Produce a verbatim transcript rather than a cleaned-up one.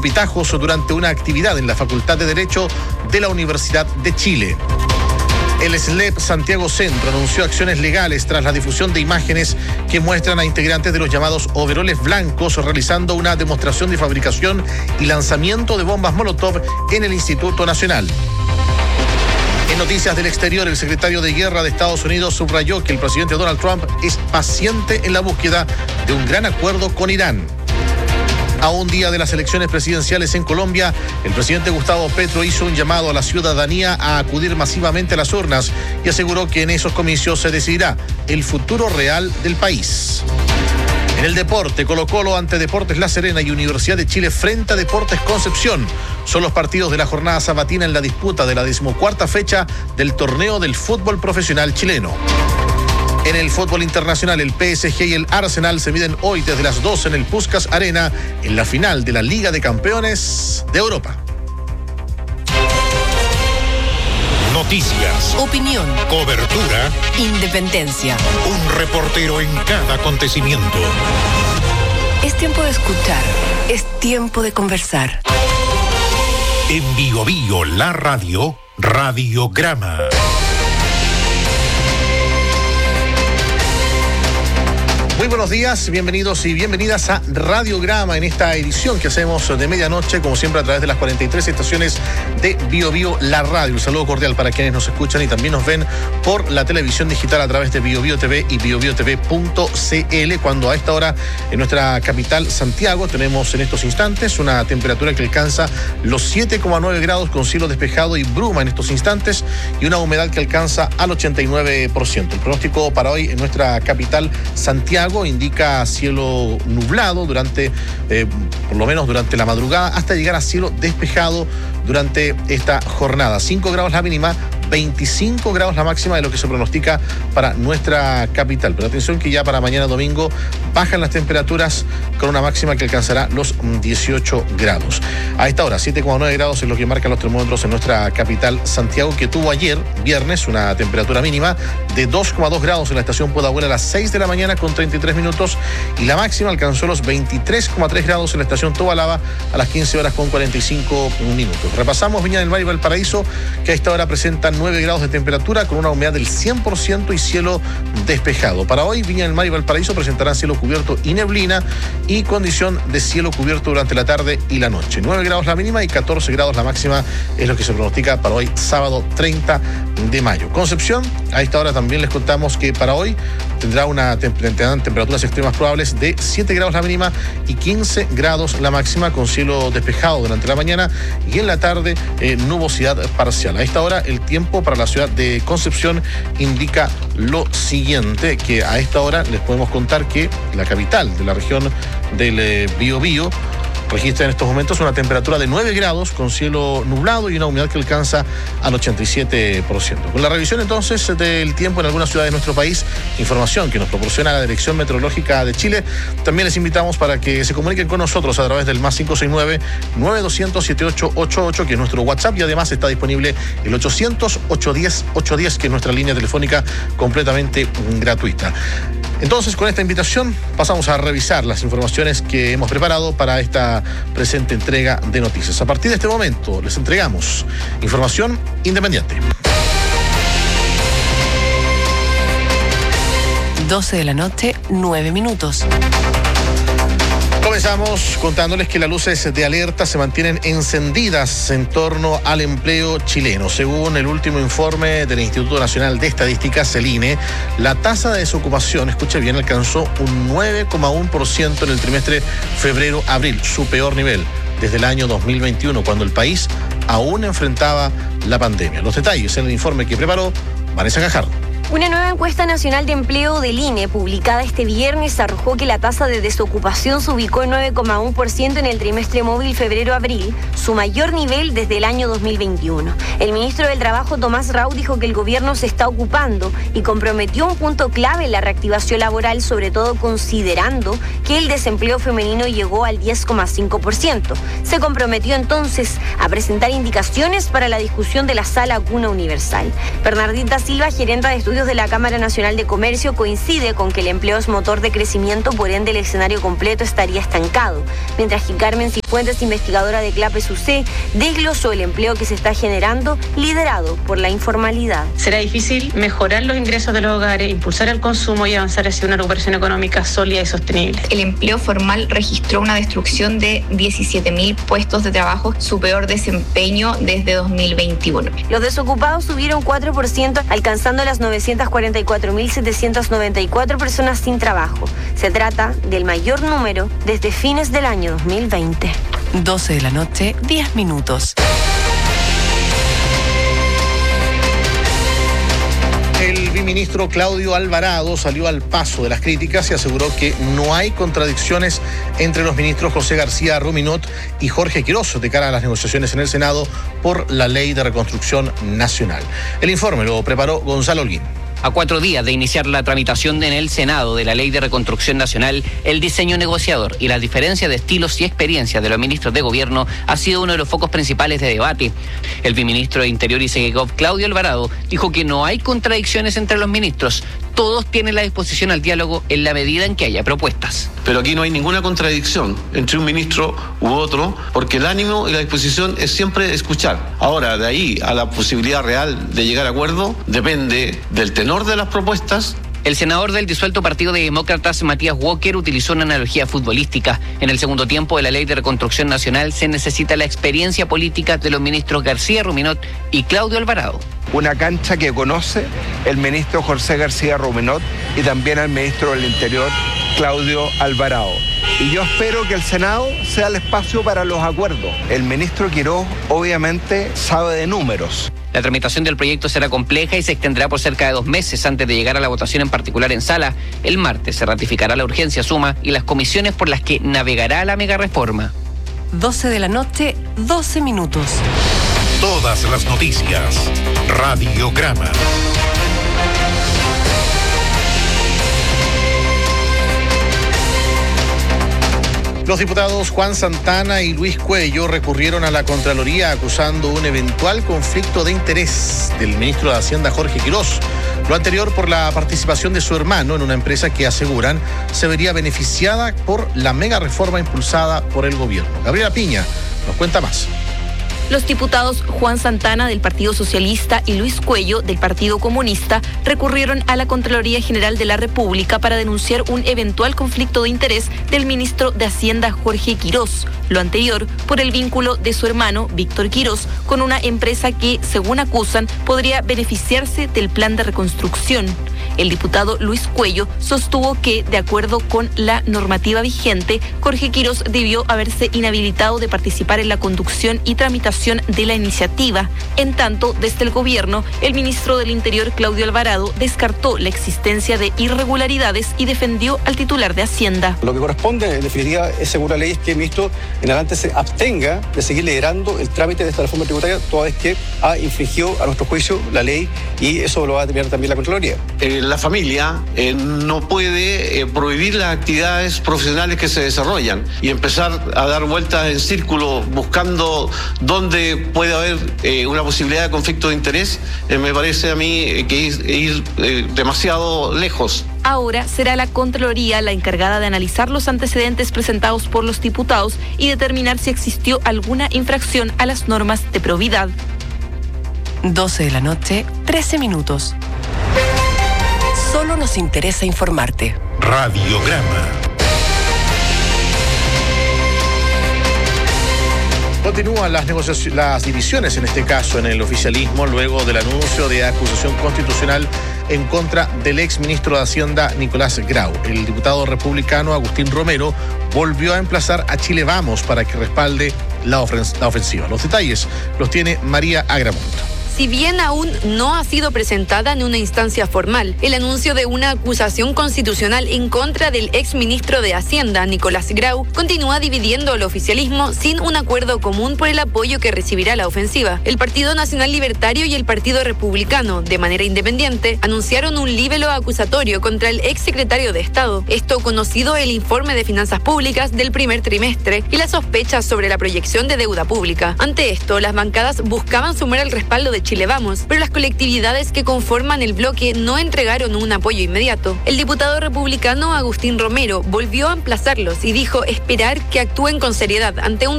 Pitajos durante una actividad en la Facultad de Derecho de la Universidad de Chile. El S L E P Santiago Centro anunció acciones legales tras la difusión de imágenes que muestran a integrantes de los llamados overoles blancos realizando una demostración de fabricación y lanzamiento de bombas Molotov en el Instituto Nacional. En noticias del exterior, el secretario de Guerra de Estados Unidos subrayó que el presidente Donald Trump es paciente en la búsqueda de un gran acuerdo con Irán. A un día de las elecciones presidenciales en Colombia, el presidente Gustavo Petro hizo un llamado a la ciudadanía a acudir masivamente a las urnas y aseguró que en esos comicios se decidirá el futuro real del país. En el deporte, Colo-Colo ante Deportes La Serena y Universidad de Chile frente a Deportes Concepción son los partidos de la jornada sabatina en la disputa de la decimocuarta fecha del torneo del fútbol profesional chileno. En el fútbol internacional, el P S G y el Arsenal se miden hoy desde las doce en el Puskás Arena en la final de la Liga de Campeones de Europa. Noticias, opinión, cobertura, independencia. Un reportero en cada acontecimiento. Es tiempo de escuchar, es tiempo de conversar. En Bio Bio, la radio, Radiograma. Muy buenos días, bienvenidos y bienvenidas a Radiograma en esta edición que hacemos de medianoche, como siempre a través de las cuarenta y tres estaciones de Bio Bio, la radio. Un saludo cordial para quienes nos escuchan y también nos ven por la televisión digital a través de Bio Bio T V y bio bio t v punto c l, cuando a esta hora en nuestra capital Santiago tenemos en estos instantes una temperatura que alcanza los siete coma nueve grados con cielo despejado y bruma en estos instantes y una humedad que alcanza al ochenta y nueve por ciento. El pronóstico para hoy en nuestra capital Santiago indica cielo nublado durante, eh, por lo menos durante la madrugada, hasta llegar a cielo despejado durante esta jornada. cinco grados la mínima, veinticinco grados la máxima de lo que se pronostica para nuestra capital. Pero atención que ya para mañana domingo bajan las temperaturas con una máxima que alcanzará los dieciocho grados. A esta hora, siete coma nueve grados es lo que marcan los termómetros en nuestra capital Santiago, que tuvo ayer, viernes, una temperatura mínima de dos coma dos grados en la estación Pudahuel a las seis de la mañana con treinta y tres minutos y la máxima alcanzó los veintitrés coma tres grados en la estación Tobalaba a las quince horas con cuarenta y cinco minutos. Repasamos Viña del Mar y Valparaíso, que a esta hora presentan nueve grados de temperatura con una humedad del cien por ciento y cielo despejado. Para hoy, Viña del Mar y Valparaíso presentarán cielo cubierto y neblina y condición de cielo cubierto durante la tarde y la noche. nueve grados la mínima y catorce grados la máxima es lo que se pronostica para hoy, sábado treinta de mayo. Concepción, a esta hora también les contamos que para hoy tendrá una tendrán temperaturas extremas probables de siete grados la mínima y quince grados la máxima con cielo despejado durante la mañana y en la tarde eh, nubosidad parcial. A esta hora el tiempo para la ciudad de Concepción indica lo siguiente, que a esta hora les podemos contar que la capital de la región del eh, Biobío registra en estos momentos una temperatura de nueve grados con cielo nublado y una humedad que alcanza al ochenta y siete por ciento. Con la revisión entonces del tiempo en algunas ciudades de nuestro país, información que nos proporciona la Dirección Meteorológica de Chile, también les invitamos para que se comuniquen con nosotros a través del más cinco seis nueve, nueve dos cero cero, siete ocho ocho ocho, que es nuestro WhatsApp, y además está disponible el ochocientos, ochocientos diez, ochocientos diez, que es nuestra línea telefónica completamente gratuita. Entonces, con esta invitación pasamos a revisar las informaciones que hemos preparado para esta presente entrega de noticias. A partir de este momento les entregamos información independiente. doce de la noche, nueve minutos. Comenzamos contándoles que las luces de alerta se mantienen encendidas en torno al empleo chileno. Según el último informe del Instituto Nacional de Estadística, el I N E, la tasa de desocupación, escuche bien, alcanzó un nueve coma uno por ciento en el trimestre febrero-abril, su peor nivel desde el año dos mil veintiuno, cuando el país aún enfrentaba la pandemia. Los detalles en el informe que preparó Vanessa Gajardo. Una nueva encuesta nacional de empleo del I N E, publicada este viernes, arrojó que la tasa de desocupación se ubicó en nueve coma uno por ciento en el trimestre móvil febrero-abril, su mayor nivel desde el año dos mil veintiuno. El ministro del Trabajo, Tomás Rau, dijo que el gobierno se está ocupando y comprometió un punto clave en la reactivación laboral, sobre todo considerando que el desempleo femenino llegó al diez coma cinco por ciento. Se comprometió entonces a presentar indicaciones para la discusión de la Sala Cuna Universal. Bernardita Silva, gerenta de estudios estudios de la Cámara Nacional de Comercio coincide con que el empleo es motor de crecimiento, por ende el escenario completo estaría estancado. Mientras que Carmen Cifuentes, investigadora de CLAPES U C, desglosó el empleo que se está generando, liderado por la informalidad. Será difícil mejorar los ingresos de los hogares, impulsar el consumo y avanzar hacia una recuperación económica sólida y sostenible. El empleo formal registró una destrucción de diecisiete mil puestos de trabajo, su peor desempeño desde dos mil veintiuno. Los desocupados subieron cuatro por ciento, alcanzando las novecientas cuarenta y cuatro mil setecientas noventa y cuatro personas sin trabajo. Se trata del mayor número desde fines del año dos mil veinte. doce de la noche, diez minutos. El viceministro Claudio Alvarado salió al paso de las críticas y aseguró que no hay contradicciones entre los ministros José García Ruminot y Jorge Quirós de cara a las negociaciones en el Senado por la Ley de Reconstrucción Nacional. El informe lo preparó Gonzalo Holguín. A cuatro días de iniciar la tramitación en el Senado de la Ley de Reconstrucción Nacional, el diseño negociador y la diferencia de estilos y experiencias de los ministros de gobierno ha sido uno de los focos principales de debate. El viceministro de Interior y Segegov, Claudio Alvarado, dijo que no hay contradicciones entre los ministros. Todos tienen la disposición al diálogo en la medida en que haya propuestas. Pero aquí no hay ninguna contradicción entre un ministro u otro, porque el ánimo y la disposición es siempre escuchar. Ahora, de ahí a la posibilidad real de llegar a acuerdo, depende del tenor de las propuestas. El senador del disuelto Partido de Demócratas, Matías Walker, utilizó una analogía futbolística. En el segundo tiempo de la Ley de Reconstrucción Nacional se necesita la experiencia política de los ministros García Ruminot y Claudio Alvarado. Una cancha que conoce el ministro José García Ruminot y también el ministro del Interior, Claudio Alvarado. Y yo espero que el Senado sea el espacio para los acuerdos. El ministro Quirós obviamente sabe de números. La tramitación del proyecto será compleja y se extenderá por cerca de dos meses antes de llegar a la votación en particular en sala. El martes se ratificará la urgencia suma y las comisiones por las que navegará la megareforma. doce de la noche, doce minutos. Todas las noticias. Radiograma. Los diputados Juan Santana y Luis Cuello recurrieron a la Contraloría acusando un eventual conflicto de interés del ministro de Hacienda Jorge Quirós. Lo anterior por la participación de su hermano en una empresa que aseguran se vería beneficiada por la mega reforma impulsada por el gobierno. Gabriela Piña nos cuenta más. Los diputados Juan Santana del Partido Socialista y Luis Cuello del Partido Comunista recurrieron a la Contraloría General de la República para denunciar un eventual conflicto de interés del ministro de Hacienda Jorge Quirós. Lo anterior por el vínculo de su hermano Víctor Quirós con una empresa que, según acusan, podría beneficiarse del plan de reconstrucción. El diputado Luis Cuello sostuvo que, de acuerdo con la normativa vigente, Jorge Quirós debió haberse inhabilitado de participar en la conducción y tramitación de la iniciativa. En tanto, desde el gobierno, el ministro del Interior, Claudio Alvarado, descartó la existencia de irregularidades y defendió al titular de Hacienda. Lo que corresponde, en definitiva, es según la ley, es que el ministro en adelante se abstenga de seguir liderando el trámite de esta reforma tributaria, toda vez que ha infringido, a nuestro juicio, la ley, y eso lo va a determinar también la Contraloría. Eh, la familia eh, no puede eh, prohibir las actividades profesionales que se desarrollan y empezar a dar vueltas en círculo buscando dónde puede haber eh, una posibilidad de conflicto de interés. Eh, me parece a mí eh, que es ir eh, demasiado lejos. Ahora será la Contraloría la encargada de analizar los antecedentes presentados por los diputados y determinar si existió alguna infracción a las normas de probidad. doce de la noche, trece minutos. Solo nos interesa informarte. Radiograma. Continúan las negociaciones, las divisiones en este caso en el oficialismo luego del anuncio de acusación constitucional en contra del ex ministro de Hacienda Nicolás Grau. El diputado republicano Agustín Romero volvió a emplazar a Chile Vamos para que respalde la, ofens- la ofensiva. Los detalles los tiene María Agramonte. Si bien aún no ha sido presentada en una instancia formal, el anuncio de una acusación constitucional en contra del exministro de Hacienda, Nicolás Grau, continúa dividiendo al oficialismo sin un acuerdo común por el apoyo que recibirá la ofensiva. El Partido Nacional Libertario y el Partido Republicano, de manera independiente, anunciaron un libelo acusatorio contra el exsecretario de Estado. Esto conocido el informe de finanzas públicas del primer trimestre y las sospechas sobre la proyección de deuda pública. Ante esto, las bancadas buscaban sumar el respaldo de de Chile Vamos, pero las colectividades que conforman el bloque no entregaron un apoyo inmediato. El diputado republicano Agustín Romero volvió a emplazarlos y dijo esperar que actúen con seriedad ante un